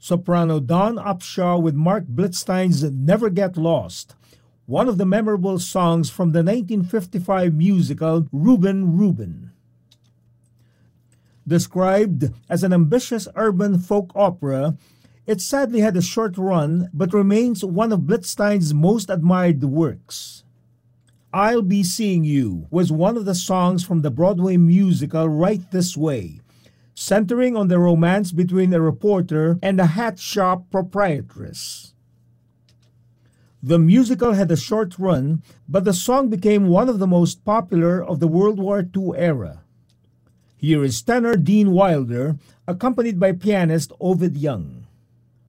soprano Dawn Upshaw with Mark Blitzstein's Never Get Lost, one of the memorable songs from the 1955 musical Reuben, Reuben. Described as an ambitious urban folk opera, it sadly had a short run but remains one of Blitzstein's most admired works. I'll Be Seeing You was one of the songs from the Broadway musical Right This Way, centering on the romance between a reporter and a hat shop proprietress. The musical had a short run, but the song became one of the most popular of the World War II era. Here is tenor Dean Wilder, accompanied by pianist Ovid Young.